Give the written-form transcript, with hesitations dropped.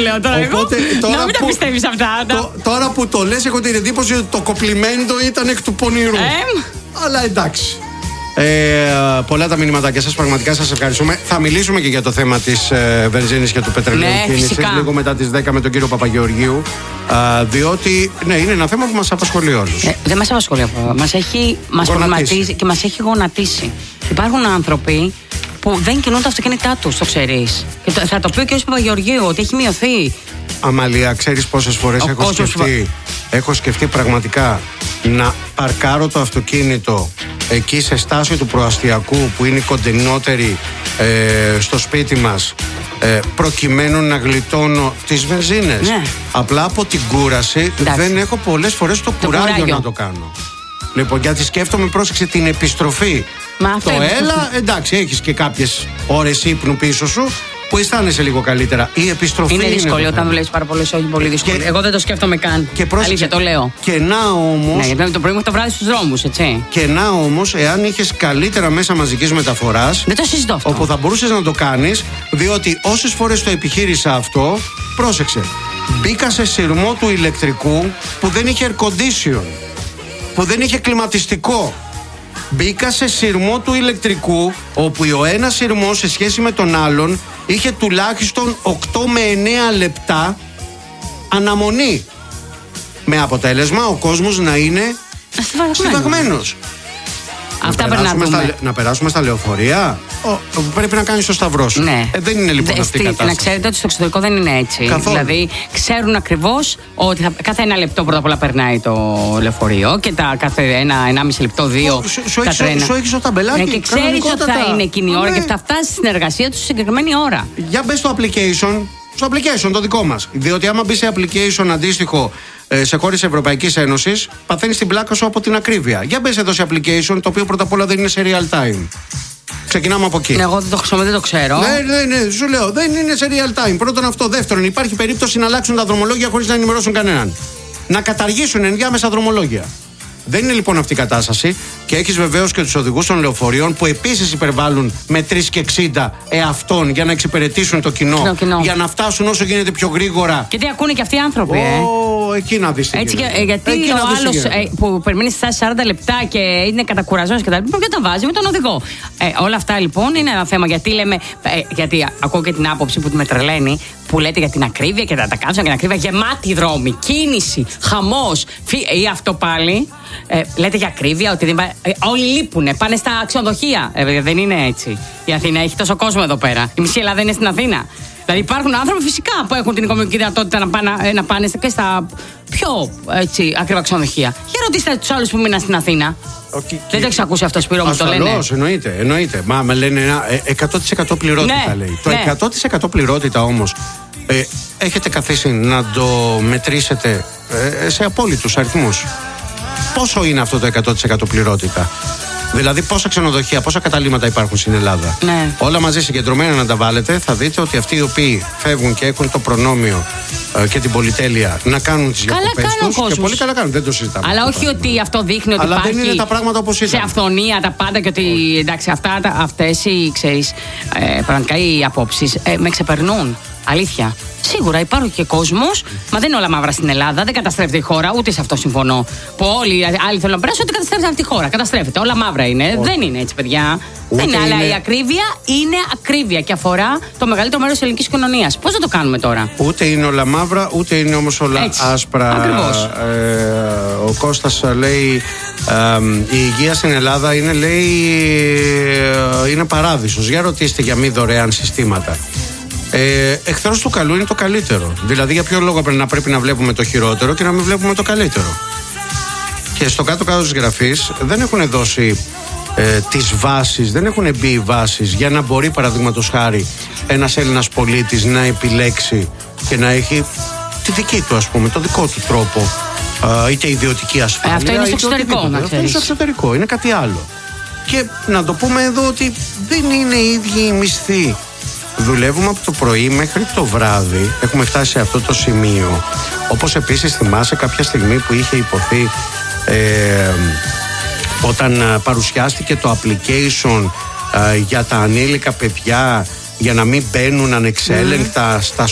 λέω τώρα. Οπότε, εγώ. Να μην τα πιστεύεις αυτά. Τώρα που το λες, έχω την εντύπωση ότι το κοπλιμέντο ήταν εκ του πονηρού. Αλλά εντάξει. Πολλά τα μηνύματάκια σας, πραγματικά σας ευχαριστούμε. Θα μιλήσουμε και για το θέμα της βενζίνης και του πετρελαίου κίνησης λίγο μετά τις 10 με τον κύριο Παπαγεωργίου. Διότι είναι ένα θέμα που μας απασχολεί όλους. Δεν μας απασχολεί αυτό. Μας προβληματίζει και μας έχει γονατίσει. Υπάρχουν άνθρωποι που δεν κινούν τα αυτοκίνητά τους, το ξέρεις. Και θα το πει ο κ. Παπαγεωργίου ότι έχει μειωθεί. Αμαλία, ξέρεις πόσες φορές έχω σκεφτεί πραγματικά να παρκάρω το αυτοκίνητο εκεί σε στάση του προαστιακού που είναι η κοντινότερη στο σπίτι μας, προκειμένου να γλιτώνω τις βενζίνες. Ναι. Απλά από την κούραση δεν έχω πολλές φορές το κουράγιο να το κάνω. Λοιπόν, γιατί σκέφτομαι, πρόσεξε, την επιστροφή. Το έλα, εντάξει, έχεις και κάποιες ώρες ύπνου πίσω σου που αισθάνεσαι λίγο καλύτερα. Η επιστροφή είναι δύσκολη όταν δουλεύεις πάρα πολλές, όχι πολύ δύσκολη. Εγώ δεν το σκέφτομαι καν. Αλήθεια, το λέω. Και να όμως. Ναι, γιατί το πρωί μέχρι το βράδυ στους δρόμους, έτσι. Και να όμως, εάν είχες καλύτερα μέσα μαζικής μεταφοράς. Δεν το συζητώ αυτό. Όπου θα μπορούσες να το κάνεις, διότι όσες φορές το επιχείρησα αυτό, πρόσεξε. Μπήκα σε σειρμό του ηλεκτρικού που δεν είχε air condition, που δεν είχε κλιματιστικό. Μπήκα σε σειρμό του ηλεκτρικού, όπου ο ένας σειρμός σε σχέση με τον άλλον είχε τουλάχιστον 8 με 9 λεπτά αναμονή. Με αποτέλεσμα ο κόσμος να είναι στιβαγμένος. Αυτά να περάσουμε στα λεωφορεία. Πρέπει να κάνεις το σταυρό σου. Ναι. Δεν είναι λοιπόν αυτή η κατάσταση. Να ξέρετε ότι στο εξωτερικό δεν είναι έτσι. Καθόλου. Δηλαδή ξέρουν ακριβώς ότι κάθε ένα λεπτό πρώτα απ' όλα περνάει το λεωφορείο και κάθε 1,5 λεπτό, 2 τα τρένα. Σου έχεις το ταμπελάκι. Και ξέρεις ότι θα είναι εκείνη η ώρα και θα φτάσει στην εργασία του στη συγκεκριμένη ώρα. Για μπες στο application. Στο application το δικό μας. Διότι άμα μπει σε application αντίστοιχο σε χώρες Ευρωπαϊκής Ένωσης, παθαίνεις την πλάκα σου από την ακρίβεια. Για μπες εδώ σε application, το οποίο πρώτα απ' όλα δεν είναι σε real time. Ξεκινάμε από εκεί. Εγώ δεν το χρησιμοποιώ, δεν το ξέρω. Ναι, σου λέω, δεν είναι σε real time. Πρώτον αυτό. Δεύτερον, υπάρχει περίπτωση να αλλάξουν τα δρομολόγια χωρίς να ενημερώσουν κανέναν. Να καταργήσουν ενδιάμεσα δρομολόγια. Δεν είναι λοιπόν αυτή η κατάσταση. Και έχεις βεβαίως και τους οδηγούς των λεωφορείων που επίσης υπερβάλλουν με 3 και 60 εαυτών για να εξυπηρετήσουν το κοινό. Για να φτάσουν όσο γίνεται πιο γρήγορα. Και τι ακούνε και αυτοί οι άνθρωποι, εκεί να δεις. Έτσι, γιατί ο άλλος που περιμένει στάση 40 λεπτά και είναι κατακουραζόμενος κτλ. Ποιο τα βάζει με τον οδηγό. Όλα αυτά λοιπόν είναι ένα θέμα. Γιατί λέμε. Γιατί ακούω και την άποψη που με τρελαίνει, που λέτε για την ακρίβεια και τα καύσιμα και την ακρίβεια. Γεμάτη δρόμοι, κίνηση, χαμός. Ή αυτό πάλι. Λέτε για ακρίβεια, ότι όλοι λείπουνε, πάνε στα ξενοδοχεία. Δεν είναι έτσι. Η Αθήνα έχει τόσο κόσμο εδώ πέρα. Η μισή Ελλάδα είναι στην Αθήνα. Δηλαδή υπάρχουν άνθρωποι φυσικά που έχουν την οικονομική δυνατότητα να πάνε και στα πιο ακριβά ξενοδοχεία. Για ρωτήστε τους άλλους που μείναν στην Αθήνα. Δεν το έχεις ακούσει αυτό, Σπύρο μου, το λένε. Ασφαλώς, εννοείται. Μα με λένε 100% πληρότητα, λέει. Το 100% πληρότητα όμως, έχετε καθίσει να το μετρήσετε σε απόλυτους αριθμούς. Πόσο είναι αυτό το 100% πληρότητα? Δηλαδή πόσα ξενοδοχεία, πόσα καταλύματα υπάρχουν στην Ελλάδα. Ναι. Όλα μαζί συγκεντρωμένα να τα βάλετε, θα δείτε ότι αυτοί οι οποίοι φεύγουν και έχουν το προνόμιο και την πολυτέλεια να κάνουν τις διακοπές τους, και πολύ καλά κάνουν, δεν το συζητάμε. Αλλά όχι ότι αυτό δείχνει ότι αλλά υπάρχει δεν είναι τα πράγματα όπως ήταν. Σε αυθονία τα πάντα και ότι εντάξει, αυτές οι, ξέρεις, πραγματικά οι απόψεις με ξεπερνούν. Αλήθεια. Σίγουρα υπάρχει και κόσμος, μα δεν είναι όλα μαύρα στην Ελλάδα, δεν καταστρέφεται η χώρα, ούτε σε αυτό συμφωνώ. Που όλοι οι άλλοι θέλουν να περάσουν ότι καταστρέφεται αυτή η χώρα. Καταστρέφεται. Όλα μαύρα είναι. Όχι. Δεν είναι έτσι, παιδιά. Δεν είναι, αλλά η ακρίβεια είναι ακρίβεια και αφορά το μεγαλύτερο μέρος της ελληνικής κοινωνίας. Πώς θα το κάνουμε τώρα? Ούτε είναι όλα μαύρα, ούτε είναι όμως όλα έτσι, άσπρα. Ακριβώς. Ο Κώστας λέει η υγεία στην Ελλάδα είναι, λέει, είναι παράδεισος. Για ρωτήστε για μη δωρεάν συστήματα. Εχθρός του καλού είναι το καλύτερο. Δηλαδή για ποιο λόγο πρέπει να βλέπουμε το χειρότερο και να μην βλέπουμε το καλύτερο? Και στο κάτω-κάτω της γραφής δεν έχουν δώσει τις βάσεις, δεν έχουν μπει οι βάσεις για να μπορεί, παραδείγματος χάρη, ένας Έλληνας πολίτης να επιλέξει και να έχει τη δική του, ας πούμε, το δικό του τρόπο, είτε ιδιωτική ασφάλεια. Αυτό είναι στο εξωτερικό. Αυτό είναι στο εξωτερικό, είναι κάτι άλλο. Και να το πούμε εδώ ότι δεν είναι οι ίδιοι οι μισθοί. Δουλεύουμε από το πρωί μέχρι το βράδυ. Έχουμε φτάσει σε αυτό το σημείο. Όπως επίσης θυμάσαι κάποια στιγμή που είχε υποθεί όταν παρουσιάστηκε το application για τα ανήλικα παιδιά, για να μην μπαίνουν ανεξέλεγκτα στα